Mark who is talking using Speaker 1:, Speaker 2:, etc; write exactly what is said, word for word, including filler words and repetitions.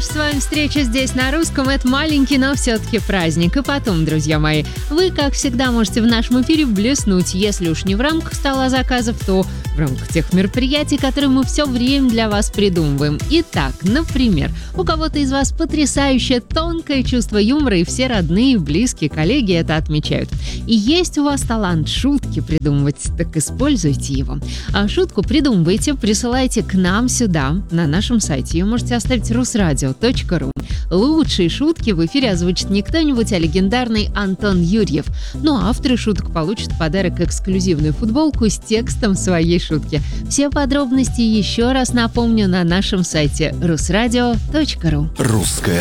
Speaker 1: наша с вами встреча здесь на русском – это маленький, но все-таки праздник. И потом, друзья мои, вы, как всегда, можете в нашем эфире блеснуть. Если уж не в рамках стола заказов, то в рамках тех мероприятий, которые мы все время для вас придумываем. Итак, например, у кого-то из вас потрясающее тонкое чувство юмора, и все родные, близкие, коллеги это отмечают. И есть у вас талант шутки придумывать, так используйте его. А шутку придумывайте, присылайте к нам сюда, на нашем сайте. Ее можете оставить русрадио точка ру. Лучшие шутки в эфире озвучит не кто-нибудь, а легендарный Антон Юрьев. Ну а авторы шуток получат в подарок эксклюзивную футболку с текстом своей шутки. Все подробности еще раз напомню на нашем сайте русрадио точка ру.
Speaker 2: Русское